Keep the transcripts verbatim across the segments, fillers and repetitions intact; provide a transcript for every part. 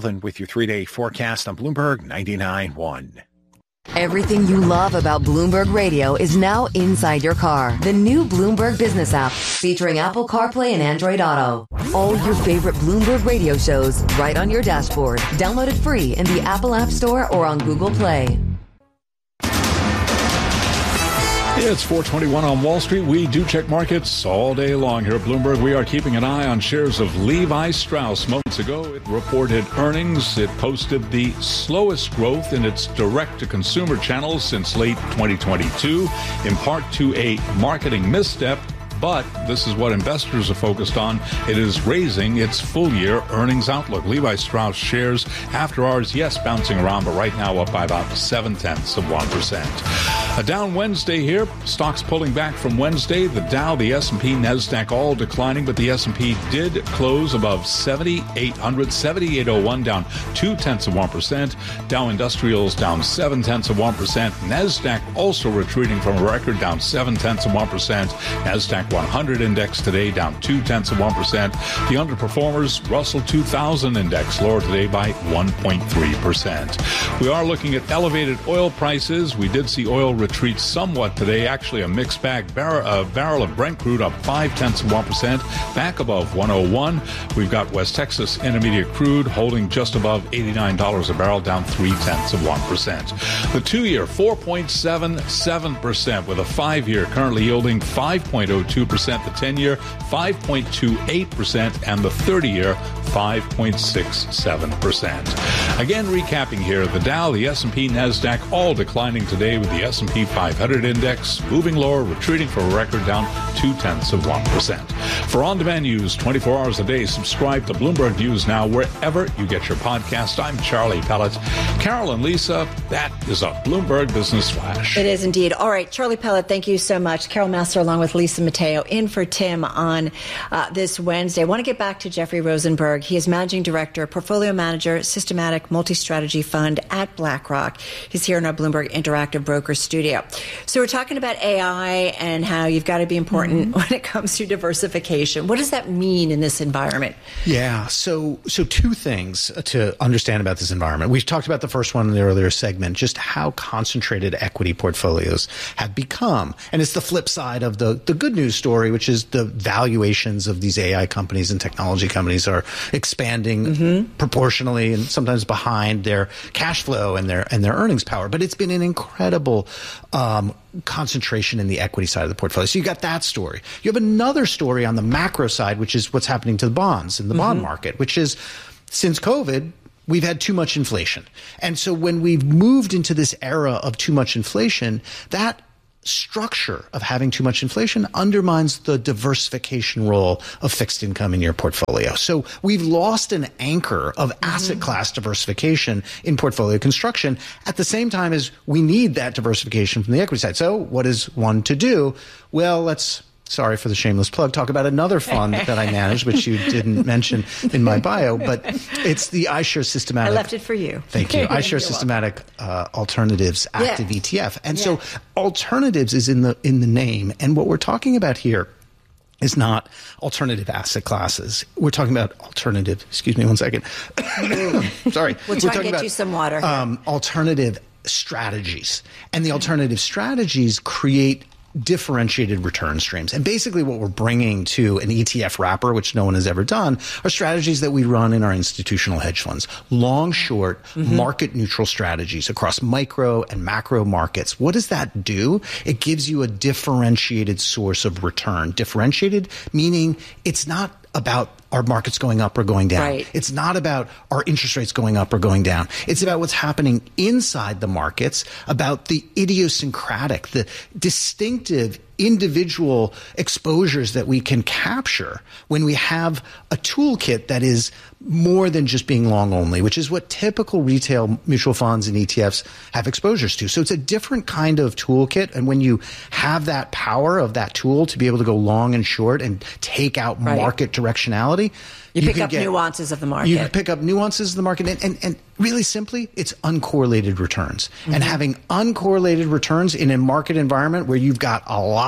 Sutherland with your three-day forecast on Bloomberg ninety-nine point one. Everything you love about Bloomberg Radio is now inside your car. The new Bloomberg Business app featuring Apple CarPlay and Android Auto. All your favorite Bloomberg Radio shows right on your dashboard. Download it free in the Apple App Store or on Google Play. It's four twenty-one on Wall Street. We do check markets all day long here at Bloomberg. We are keeping an eye on shares of Levi Strauss. Moments ago, it reported earnings. It posted the slowest growth in its direct-to-consumer channels since late twenty twenty-two, in part to a marketing misstep. But this is what investors are focused on. It is raising its full-year earnings outlook. Levi Strauss shares after hours, yes, bouncing around, but right now up by about seven-tenths of one percent. A down Wednesday here. Stocks pulling back from Wednesday. The Dow, the S and P, NASDAQ all declining, but the S and P did close above seventy-eight hundred, seventy-eight oh one, down two-tenths of one percent. Dow Industrials down seven-tenths of one percent. NASDAQ also retreating from a record, down seven-tenths of one percent. NASDAQ one hundred index today down two-tenths of one percent. The underperformers, Russell two thousand index lower today by one point three percent. We are looking at elevated oil prices. We did see oil retreat somewhat today. Actually, a mixed bag. Bar- a barrel of Brent crude up five-tenths of one percent, back above one oh one. We've got West Texas Intermediate crude holding just above eighty-nine dollars a barrel, down three-tenths of one percent. The two-year, four point seven seven percent, with a five-year currently yielding five point oh two percent, the ten-year five point two eight percent, and the thirty-year five point six seven percent. Again, recapping here, the Dow, the S and P, NASDAQ all declining today, with the S and P five hundred index moving lower, retreating for a record down two-tenths of one percent. For on-demand news twenty-four hours a day, subscribe to Bloomberg News Now wherever you get your podcast. I'm Charlie Pellet. Carol and Lisa, that is a Bloomberg Business Flash. It is indeed. All right, Charlie Pellet, thank you so much. Carol Master along with Lisa Mateo in for Tim on uh, this Wednesday. I want to get back to Jeffrey Rosenberg. He is Managing Director, Portfolio Manager, Systematic Multi-Strategy Fund at BlackRock. He's here in our Bloomberg Interactive Broker studio. So we're talking about A I and how you've got to be important mm-hmm. when it comes to diversification. What does that mean in this environment? Yeah, so so two things to understand about this environment. We've talked about the first one in the earlier segment, just how concentrated equity portfolios have become. And it's the flip side of the, the good news story, which is the valuations of these A I companies and technology companies are expanding mm-hmm. proportionally and sometimes behind their cash flow and their and their earnings power. But it's been an incredible um, concentration in the equity side of the portfolio. So you got that story. You have another story on the macro side, which is what's happening to the bonds in the mm-hmm. bond market, which is since COVID, we've had too much inflation. And so when we've moved into this era of too much inflation, that structure of having too much inflation undermines the diversification role of fixed income in your portfolio. So we've lost an anchor of mm-hmm. asset class diversification in portfolio construction at the same time as we need that diversification from the equity side. So what is one to do? Well, let's Sorry for the shameless plug. Talk about another fund that I manage, which you didn't mention in my bio, but it's the iShares Systematic. I left it for you. Thank you. iShares Systematic uh, Alternatives Active yeah. E T F. And yeah. so alternatives is in the in the name. And what we're talking about here is not alternative asset classes. We're talking about alternative, excuse me one second. Sorry. We'll try to get about, you some water. Um, alternative strategies. And the alternative strategies create differentiated return streams. And basically what we're bringing to an E T F wrapper, which no one has ever done, are strategies that we run in our institutional hedge funds. Long, short, mm-hmm. market neutral strategies across micro and macro markets. What does that do? It gives you a differentiated source of return. Differentiated meaning it's not about our markets going up or going down. Right. It's not about our interest rates going up or going down. It's about what's happening inside the markets, about the idiosyncratic, the distinctive individual exposures that we can capture when we have a toolkit that is more than just being long only, which is what typical retail mutual funds and E T Fs have exposures to. So it's a different kind of toolkit. And when you have that power of that tool to be able to go long and short and take out right. market directionality, You, you pick up get, nuances of the market. You can pick up nuances of the market. And, and, and really simply, it's uncorrelated returns. Mm-hmm. And having uncorrelated returns in a market environment where you've got a lot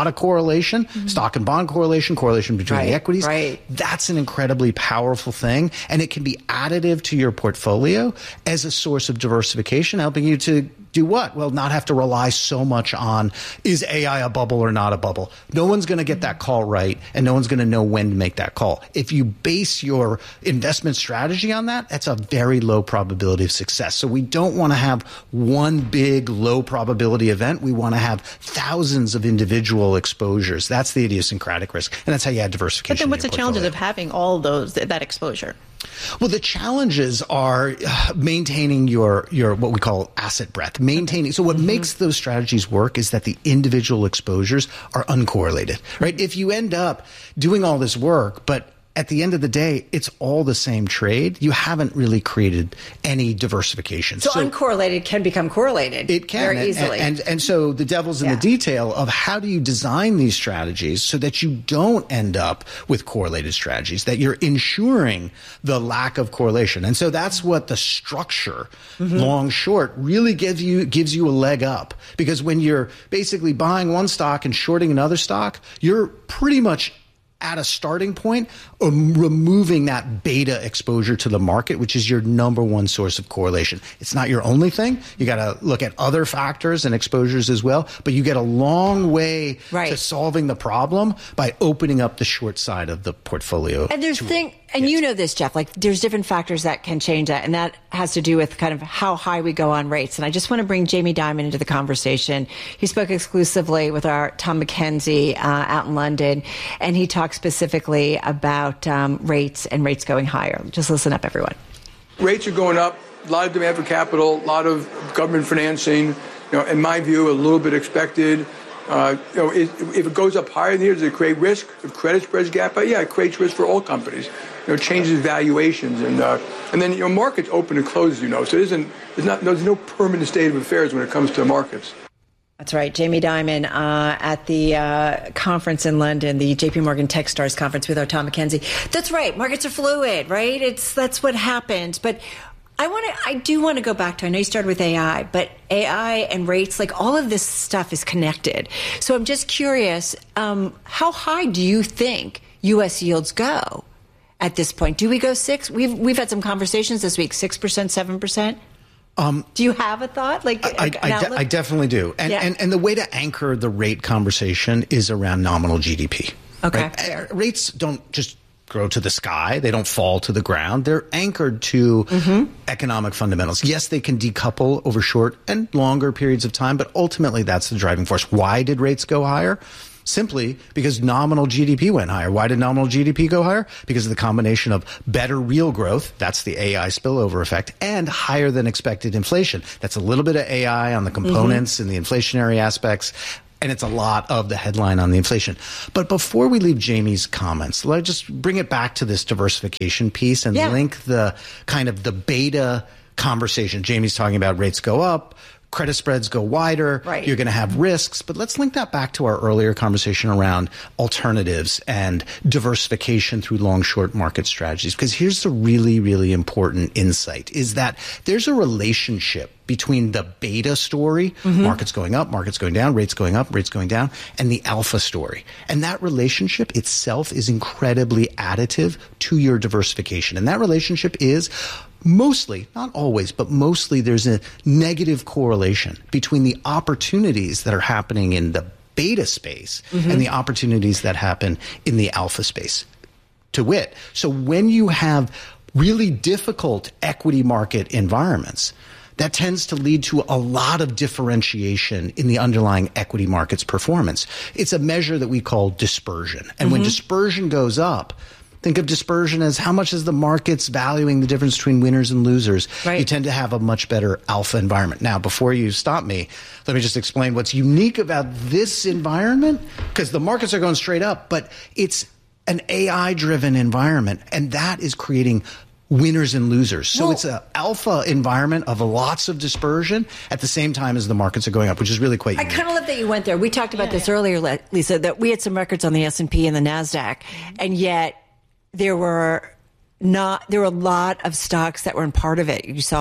lot of correlation, mm-hmm. stock and bond correlation, correlation between right, the equities. Right. That's an incredibly powerful thing. And it can be additive to your portfolio as a source of diversification, helping you to do what? Well, not have to rely so much on, is A I a bubble or not a bubble? No one's going to get that call right, and no one's going to know when to make that call. If you base your investment strategy on that, that's a very low probability of success. So we don't want to have one big low probability event. We want to have thousands of individual exposures. That's the idiosyncratic risk, and that's how you add diversification. But then what's the portfolio. challenges of having all those, that exposure? Well, the challenges are maintaining your, your what we call asset breadth. Maintaining. So what mm-hmm. makes those strategies work is that the individual exposures are uncorrelated, right? If you end up doing all this work, but at the end of the day, it's all the same trade, you haven't really created any diversification. So, so uncorrelated can become correlated it can, very and, easily. And, and, and so the devil's in yeah. the detail of how do you design these strategies so that you don't end up with correlated strategies, that you're ensuring the lack of correlation. And so that's what the structure, mm-hmm. long, short, really gives you, gives you a leg up. Because when you're basically buying one stock and shorting another stock, you're pretty much at a starting point, um, removing that beta exposure to the market, which is your number one source of correlation. It's not your only thing. You got to look at other factors and exposures as well, but you get a long way right. to solving the problem by opening up the short side of the portfolio. And there's thing, and you know this, Jeff, like there's different factors that can change that, and that has to do with kind of how high we go on rates. And I just want to bring Jamie Dimon into the conversation. He spoke exclusively with our Tom McKenzie uh, out in London, and he talked specifically about um, rates and rates going higher. Just listen up, everyone. Rates are going up, a lot of demand for capital, a lot of government financing. You know, in my view, a little bit expected. Uh, you know, it, if it goes up higher than here, does it create risk? If credit spreads gap out, yeah, it creates risk for all companies. You know, changes valuations, and uh, and then you know, markets open and close. You know, so it isn't. There's not. There's no permanent state of affairs when it comes to markets. That's right. Jamie Dimon uh, at the uh, conference in London, the J P Morgan Techstars conference with our Tom McKenzie. That's right. Markets are fluid, right? It's that's what happens. But I want to. I do want to go back to. I know you started with A I, but A I and rates, like all of this stuff is connected. So I'm just curious. Um, how high do you think U S yields go at this point? Do we go six? We've we've had some conversations this week. Six percent, seven percent. Um, do you have a thought? Like I, I, de- I definitely do. And, yeah. and and the way to anchor the rate conversation is around nominal G D P. Okay. Right? Rates don't just grow to the sky. They don't fall to the ground. They're anchored to mm-hmm. economic fundamentals. Yes, they can decouple over short and longer periods of time, but ultimately that's the driving force. Why did rates go higher? Simply because nominal G D P went higher. Why did nominal G D P go higher? Because of the combination of better real growth, that's the A I spillover effect, and higher than expected inflation. That's a little bit of A I on the components mm-hmm. and the inflationary aspects, and it's a lot of the headline on the inflation. But before we leave Jamie's comments, let's just bring it back to this diversification piece and yeah. link the kind of the beta conversation. Jamie's talking about rates go up, credit spreads go wider, right. You're going to have risks. But let's link that back to our earlier conversation around alternatives and diversification through long-short market strategies. Because here's the really, really important insight, is that there's a relationship between the beta story, mm-hmm. markets going up, markets going down, rates going up, rates going down, and the alpha story. And that relationship itself is incredibly additive to your diversification. And that relationship is mostly, not always, but mostly there's a negative correlation between the opportunities that are happening in the beta space mm-hmm. and the opportunities that happen in the alpha space. To wit, so when you have really difficult equity market environments, that tends to lead to a lot of differentiation in the underlying equity market's performance. It's a measure that we call dispersion. And mm-hmm. when dispersion goes up, think of dispersion as how much is the market's valuing the difference between winners and losers. Right. You tend to have a much better alpha environment. Now, before you stop me, let me just explain what's unique about this environment, because the markets are going straight up, but it's an A I-driven environment, and that is creating winners and losers. So well, it's an alpha environment of lots of dispersion at the same time as the markets are going up, which is really quite unique. I kind of love that you went there. We talked about yeah, this yeah. earlier, Lisa, that we had some records on the S and P and the NASDAQ, and yet there were not there were a lot of stocks that were in part of it. You saw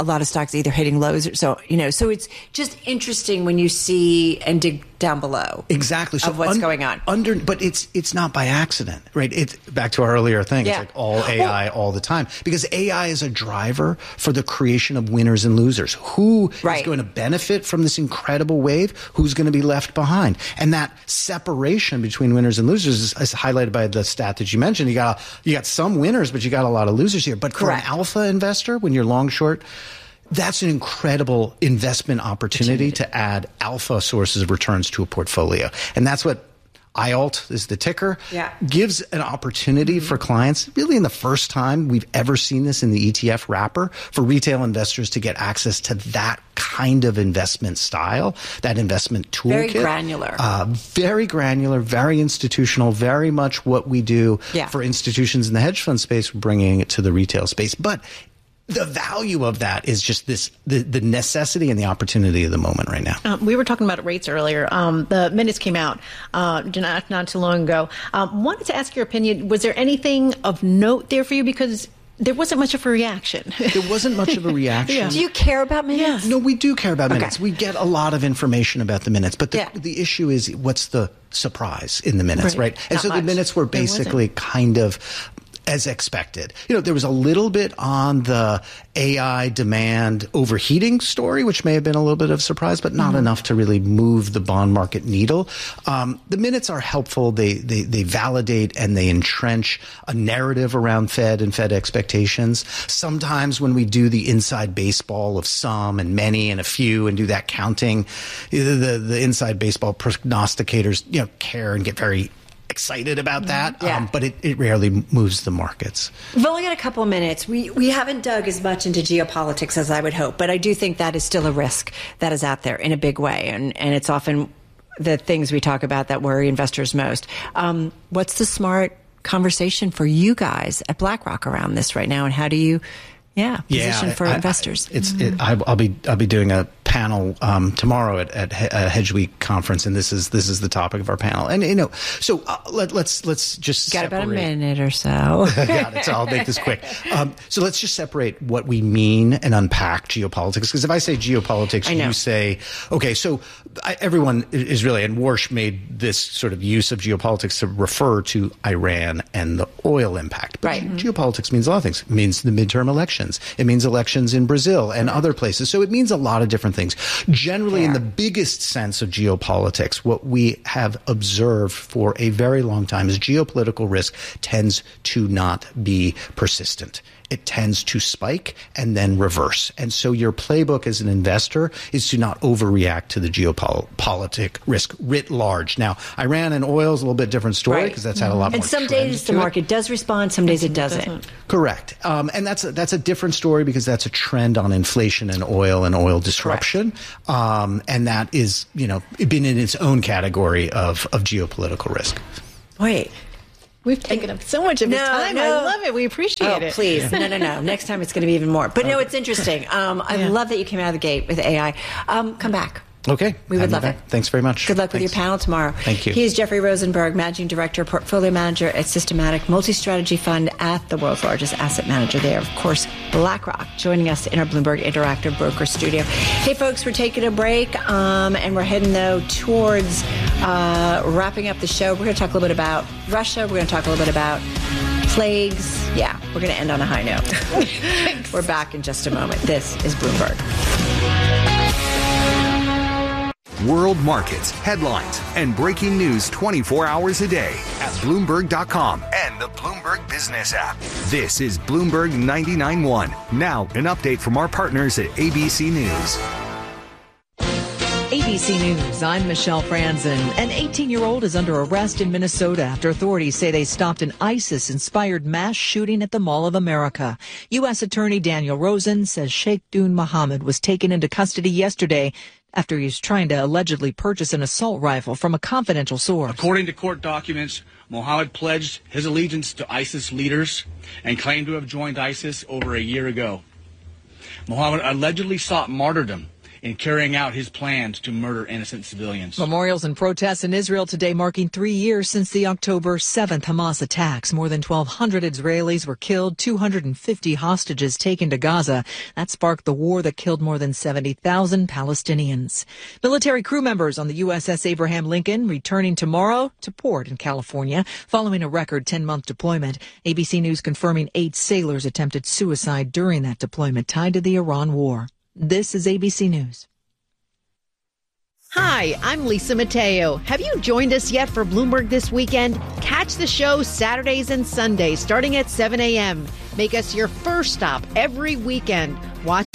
a lot of stocks either hitting lows or so, you know, so it's just interesting when you see and dig down below. Exactly. So of what's un- going on. Under, but it's it's not by accident, right? It's back to our earlier thing. Yeah. It's like all A I well, all the time, because A I is a driver for the creation of winners and losers. Who right. is going to benefit from this incredible wave? Who's going to be left behind? And that separation between winners and losers is, is highlighted by the stat that you mentioned. You got you got some winners, but you got a lot of losers here. But Correct. for an alpha investor, when you're long short, that's an incredible investment opportunity, opportunity to add alpha sources of returns to a portfolio. And that's what I A L T is the ticker. Yeah. Gives an opportunity mm-hmm. for clients, really in the first time we've ever seen this in the E T F wrapper, for retail investors to get access to that kind of investment style, that investment toolkit. Very granular. Uh, very granular, very institutional, very much what we do yeah. for institutions in the hedge fund space, bringing it to the retail space. But the value of that is just this, the, the necessity and the opportunity of the moment right now. Um, we were talking about rates earlier. Um, the minutes came out uh, not, not too long ago. Um, wanted to ask your opinion. Was there anything of note there for you? Because there wasn't much of a reaction. There wasn't much of a reaction. yeah. Do you care about minutes? Yeah. No, we do care about okay. minutes. We get a lot of information about the minutes. But the, yeah. the issue is, what's the surprise in the minutes, right? right? And Not so much. the minutes were basically kind of as expected. You know, there was a little bit on the A I demand overheating story, which may have been a little bit of a surprise, but not mm-hmm. enough to really move the bond market needle. Um, the minutes are helpful. They, they, they validate and they entrench a narrative around Fed and Fed expectations. Sometimes when we do the inside baseball of some and many and a few and do that counting, the, the, the inside baseball prognosticators, you know, care and get very excited about that, yeah. um, but it, it rarely moves the markets. We've only got a couple of minutes. We we haven't dug as much into geopolitics as I would hope, but I do think that is still a risk that is out there in a big way, and, and it's often the things we talk about that worry investors most. Um, what's the smart conversation for you guys at BlackRock around this right now, and how do you, yeah, position yeah, for I, investors? I, it's it, I, I'll be I'll be doing a panel um, tomorrow at, at a Hedge Week conference, and this is this is the topic of our panel. And you know, so uh, let, let's let's just got separate. about a minute or so. Got it. So I'll make this quick. Um, so let's just separate what we mean and unpack geopolitics. Because if I say geopolitics, you say, okay, so I, everyone is really, and Warsh made this sort of use of geopolitics to refer to Iran and the oil impact. But right. geopolitics means a lot of things. It means the midterm elections. It means elections in Brazil and other places. So it means a lot of different things. Generally, yeah. in the biggest sense of geopolitics, what we have observed for a very long time is geopolitical risk tends to not be persistent. It tends to spike and then reverse. And so your playbook as an investor is to not overreact to the geopolitic risk writ large. Now, Iran and oil is a little bit different story because right. that's had a lot and more. And some days the market it. does respond, some days it doesn't. doesn't. Correct. Um, and that's a, that's a different story because that's a trend on inflation and oil and oil disruption. Um, and that is, you know, been in its own category of, of geopolitical risk. Wait. We've taken up so much of no, his time. No. I love it. We appreciate oh, it. Oh, please. No, no, no. Next time it's going to be even more. But no, it's interesting. Um, I yeah. love that you came out of the gate with A I. Um, come back. Okay. We would love it. Thanks very much. Good luck Thanks. with your panel tomorrow. Thank you. He is Jeffrey Rosenberg, Managing Director, Portfolio Manager at Systematic Multi-Strategy Fund at the world's largest asset manager there. Of course, BlackRock, joining us in our Bloomberg Interactive Broker Studio. Hey, folks, we're taking a break, um, and we're heading, though, towards uh, wrapping up the show. We're going to talk a little bit about Russia. We're going to talk a little bit about plagues. Yeah, we're going to end on a high note. We're back in just a moment. This is Bloomberg. World markets, headlines, and breaking news twenty-four hours a day at Bloomberg dot com and the Bloomberg Business app. This is Bloomberg ninety-nine point one. Now, an update from our partners at A B C News. A B C News, I'm Michelle Franzen. An eighteen-year-old is under arrest in Minnesota after authorities say they stopped an ISIS-inspired mass shooting at the Mall of America. U S Attorney Daniel Rosen says Sheikh Dun Mohammed was taken into custody yesterday after he was trying to allegedly purchase an assault rifle from a confidential source. According to court documents, Mohammed pledged his allegiance to ISIS leaders and claimed to have joined ISIS over a year ago. Mohammed allegedly sought martyrdom in carrying out his plans to murder innocent civilians. Memorials and protests in Israel today marking three years since the October seventh Hamas attacks. More than twelve hundred Israelis were killed, two hundred fifty hostages taken to Gaza. That sparked the war that killed more than seventy thousand Palestinians. Military crew members on the U S S Abraham Lincoln returning tomorrow to port in California following a record ten-month deployment. A B C News confirming eight sailors attempted suicide during that deployment tied to the Iran war. This is A B C News. Hi, I'm Lisa Mateo. Have you joined us yet for Bloomberg This Weekend? Catch the show Saturdays and Sundays starting at seven a.m. Make us your first stop every weekend. Watch